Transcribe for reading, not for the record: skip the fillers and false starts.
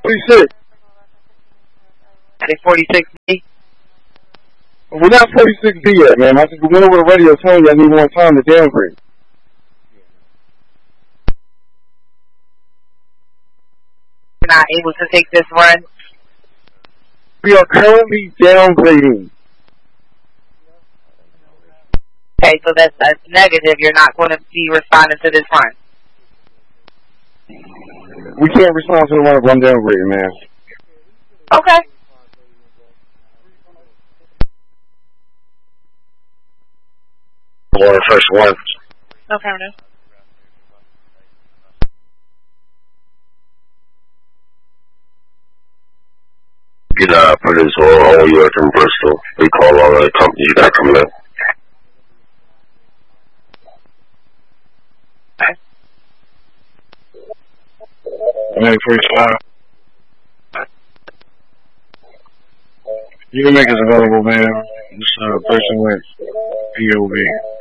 46. I think 46B. We're not 46B yet, man. I just went over the radio telling you I need more time to downgrade. You're not able to take this run? We are currently downgrading. Okay, so that's negative. You're not going to be responding to this run. We can't respond to the run if I'm downgrading, man. Okay. Water first one. Affirmative. Get for this all York and Bristol. We call all the companies that come in. Hey, 45. You can make us available, man. This person with POV.